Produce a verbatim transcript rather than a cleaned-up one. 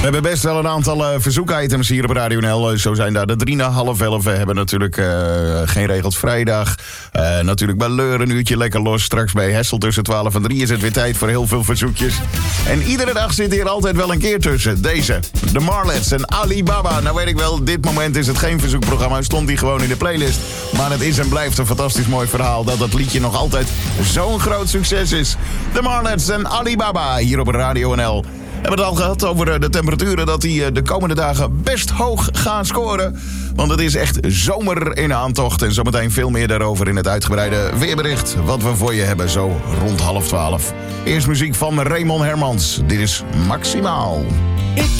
We hebben best wel een aantal uh, verzoekitems hier op Radio N L. Uh, zo zijn daar de drie na half elf. We hebben natuurlijk uh, Geen Regels Vrijdag. Uh, natuurlijk bij Leur een uurtje lekker los. Straks bij Hessel tussen twaalf en drie is het weer tijd voor heel veel verzoekjes. En iedere dag zit hier altijd wel een keer tussen. Deze, de Marlets en Alibaba. Nou weet ik wel, dit moment is het geen verzoekprogramma. Stond die gewoon in de playlist. Maar het is en blijft een fantastisch mooi verhaal dat dat liedje nog altijd zo'n groot succes is. De Marlets en Alibaba hier op Radio N L. We hebben het al gehad over de temperaturen, dat die de komende dagen best hoog gaan scoren. Want het is echt zomer in aantocht. En zometeen veel meer daarover in het uitgebreide weerbericht. Wat we voor je hebben, zo rond half twaalf. Eerst muziek van Raymond Hermans. Dit is Maximaal. Ik